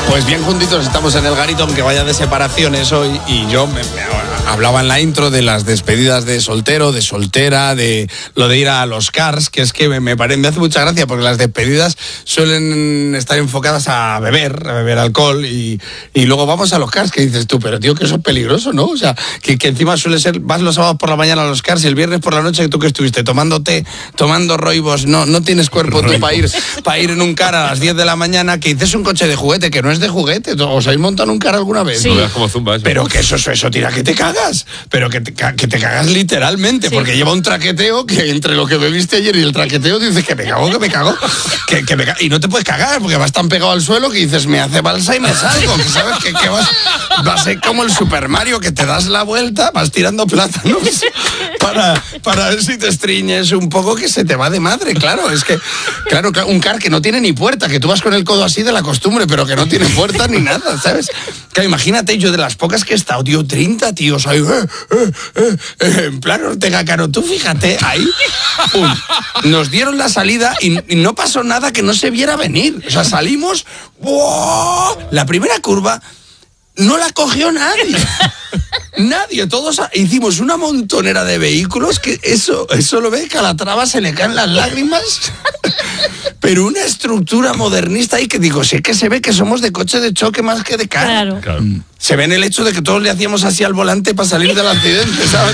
Pues bien juntitos estamos en el garito, aunque vaya de separaciones hoy, y yo me hablaba en la intro de las despedidas de soltero, de soltera, de lo de ir a los cars, que es que me hace mucha gracia, porque las despedidas suelen estar enfocadas a beber alcohol, y luego vamos a los cars, que dices tú, pero tío, que eso es peligroso, ¿no? O sea, que encima suele ser, vas los sábados por la mañana a los cars y el viernes por la noche, tú que estuviste tomando té, tomando roibos, no tienes cuerpo tú para ir en un car a las 10 de la mañana, que dices un coche de juguete, que no es de juguete. ¿Os habéis montado en un car alguna vez? Sí. No veas cómo zumba eso. Pero que eso tira que te cagas. Pero que te cagas literalmente, sí. Porque lleva un traqueteo que entre lo que bebiste ayer y el traqueteo dices que me cago. Y no te puedes cagar porque vas tan pegado al suelo que dices, me hace balsa y me salgo. Que sabes que vas a ser como el Super Mario, que te das la vuelta, vas tirando plátanos para ver si te estriñes un poco, que se te va de madre. Claro, es que un car que no tiene ni puerta, que tú vas con el codo así de la costumbre, pero que no tiene puerta ni nada, ¿sabes? Claro, imagínate, yo de las pocas que he estado, tío, 30 tíos ahí, en plan Ortega Caro, tú fíjate, ahí, nos dieron la salida y no pasó nada que no se viera venir. O sea, salimos, ¡wow! La primera curva no la cogió nadie. Nadie, todos hicimos una montonera de vehículos que eso lo ve, Calatrava se le caen las lágrimas. Pero una estructura modernista ahí que digo, sí que se ve que somos de coche de choque más que de car. Claro. Se ve en el hecho de que todos le hacíamos así al volante para salir del accidente, ¿sabes?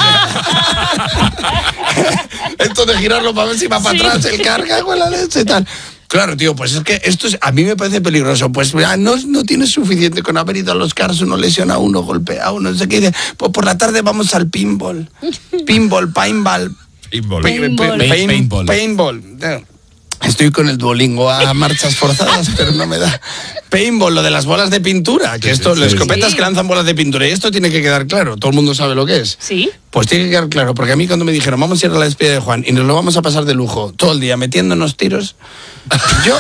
Esto de girarlo para ver si va para atrás el carga con la leche y tal. Claro, tío, pues es que esto a mí me parece peligroso. Pues no tienes suficiente con haber ido a los cars, uno lesiona a uno, golpea a uno, no sé qué. Dice, pues por la tarde vamos al paintball. Paintball. Estoy con el Duolingo a marchas forzadas, pero no me da. Paintball, lo de las bolas de pintura, que esto, las escopetas que lanzan bolas de pintura, y esto tiene que quedar claro, todo el mundo sabe lo que es. Sí. Pues tiene que quedar claro, porque a mí cuando me dijeron, vamos a ir a la despedida de Juan y nos lo vamos a pasar de lujo todo el día metiéndonos tiros, yo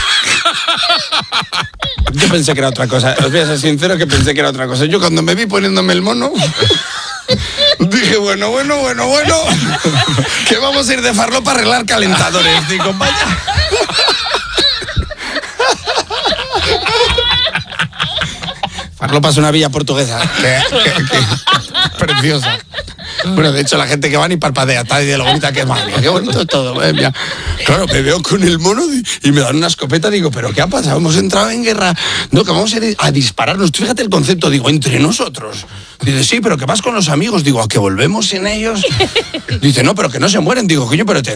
pensé que era otra cosa. Os voy a ser sincero que pensé que era otra cosa. Yo cuando me vi poniéndome el mono, dije, bueno, que vamos a ir de farlo para arreglar calentadores. Digo, vaya. Farlopa es una villa portuguesa que preciosa. Bueno, de hecho la gente que va ni parpadea, está y de lo bonita que es, madre, qué bonito es todo. Claro, me veo con el mono y me dan una escopeta, digo, ¿pero qué ha pasado? Hemos entrado en guerra. No, que vamos a ir a dispararnos. Tú fíjate el concepto, digo, entre nosotros. Dice, sí, pero que vas con los amigos. Digo, ¿a que volvemos sin ellos? Dice, no, pero que no se mueren. Digo, coño, pero te